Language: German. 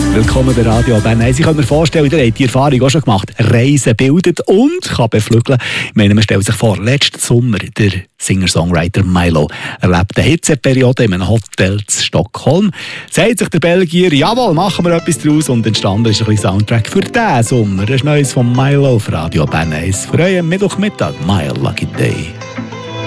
Willkommen bei Radio Bern. Sie können mir vorstellen, ihr habt die Erfahrung auch schon gemacht. Reisen bildet und kann beflügeln. Ich meine, man stellt sich vor, letzten Sommer der Singer-Songwriter Milo erlebt eine Hitzeperiode in einem Hotel in Stockholm. Sagt sich der Belgier, jawohl, machen wir etwas daraus. Und entstanden ist ein bisschen Soundtrack für diesen Sommer. Das ist Neues von Milo auf Radio Bern 1. Für euren Mittwochmittag, My Lucky Day.